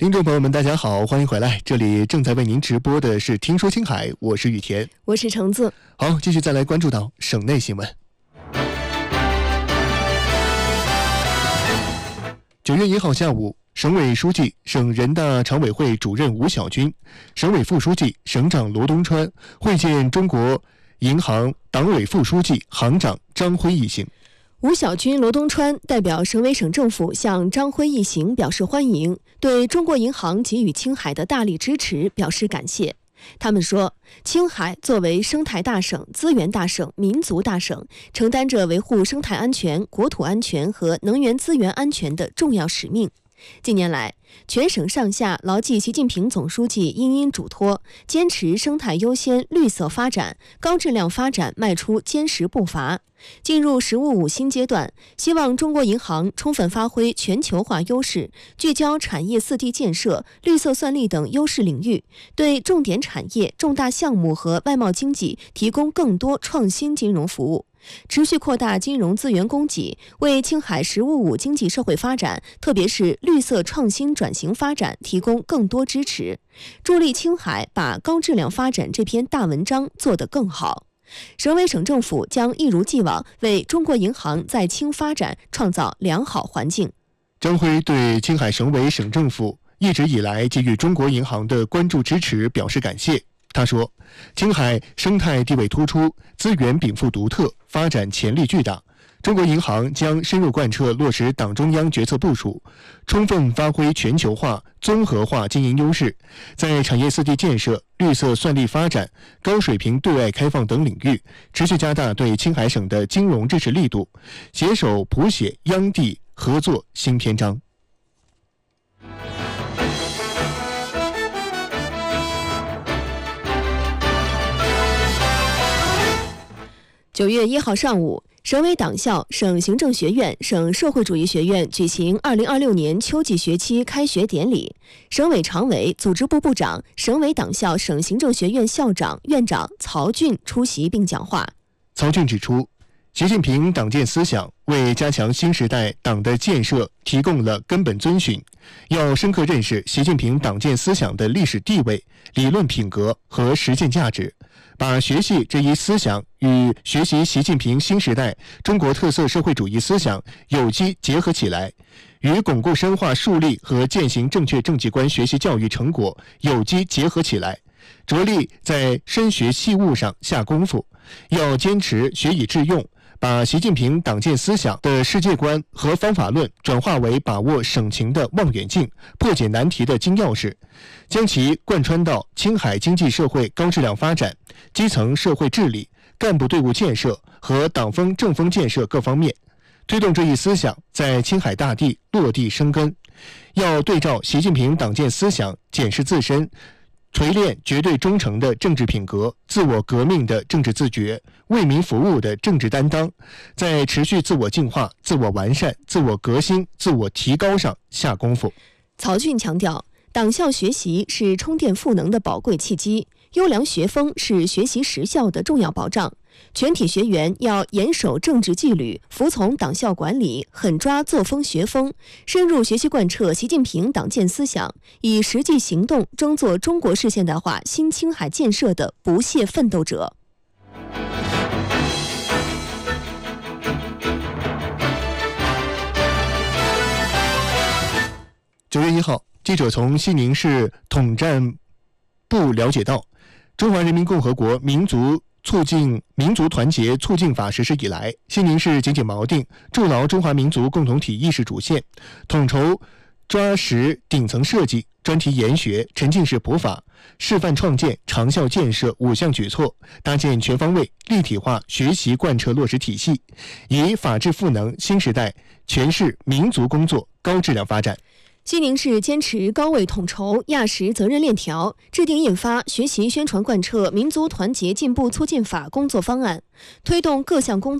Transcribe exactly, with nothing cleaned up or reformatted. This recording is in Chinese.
听众朋友们大家好，欢迎回来，这里正在为您直播的是听说青海，我是雨田， 我是橙子。 好，继续再来关注到省内新闻。九月一号下午，省委书记、省人大常委会主任吴晓军，省委副书记、省长罗东川会见中国银行党委副书记、行长张辉一行。 吴晓军、罗东川代表省委省政府向张辉一行表示欢迎，对中国银行给予青海的大力支持表示感谢。他们说，青海作为生态大省、资源大省、民族大省，承担着维护生态安全、国土安全和能源资源安全的重要使命。近年来，全省上下牢记习近平总书记殷殷嘱托，坚持生态优先、绿色发展、高质量发展迈出坚实步伐。进入“十五五”新阶段，希望中国银行充分发挥全球化优势，聚焦产业四 D 建设、绿色算力等优势领域，对重点产业、重大项目和外贸经济提供更多创新金融服务。持续扩大金融资源供给，为青海“十五五”经济社会发展，特别是绿色创新转型发展提供更多支持，助力青海把高质量发展这篇大文章做得更好。省委省政府将一如既往为中国银行在青发展创造良好环境。 张辉对青海省委省政府一直以来给予中国银行的关注支持表示感谢。他说，青海生态地位突出，资源禀赋独特，发展潜力巨大。中国银行将深入贯彻落实党中央决策部署，充分发挥全球化、综合化经营优势，在产业四 D 建设、绿色算力发展、高水平对外开放等领域，持续加大对青海省的金融支持力度，携手谱写央地合作新篇章。 九月一号上午，省委党校、省行政学院、省社会主义学院举行二零二六年秋季学期开学典礼。省委常委、组织部部长、省委党校、省行政学院校长、院长曹俊出席并讲话。 曹俊指出，习近平党建思想为加强新时代党的建设提供了根本遵循，要深刻认识习近平党建思想的历史地位、理论品格和实践价值，把学习这一思想与学习习近平新时代中国特色社会主义思想有机结合起来，与巩固深化树立和践行正确政绩观学习教育成果有机结合起来，着力在深学细悟上下功夫，要坚持学以致用，把习近平党建思想的世界观和方法论转化为把握省情的望远镜、破解难题的金钥匙，将其贯穿到青海经济社会高质量发展、基层社会治理、干部队伍建设和党风政风建设各方面，推动这一思想在青海大地落地生根。要对照习近平党建思想检视自身，锤炼绝对忠诚的政治品格、自我革命的政治自觉、为民服务的政治担当，在持续自我净化、自我完善、自我革新、自我提高上下功夫。 曹俊强调，党校学习是充电赋能的宝贵契机，优良学风是学习实效的重要保障。全体学员要严守政治纪律，服从党校管理，狠抓作风学风，深入学习贯彻习近平党建思想，以实际行动争做中国式现代化新青海建设的不懈奋斗者。 九月一号，记者从西宁市统战部了解到，中华人民共和国民族促进民族团结促进法实施以来，西宁市紧紧锚定筑牢中华民族共同体意识主线，统筹抓实顶层设计、专题研学、沉浸式普法、示范创建、长效建设五项举措，搭建全方位立体化学习贯彻落实体系，以法治赋能新时代诠释民族工作高质量发展。 西宁市坚持高位统筹、压实责任链条，制定印发学习宣传贯彻民族团结进步促进法工作方案，推动各项工作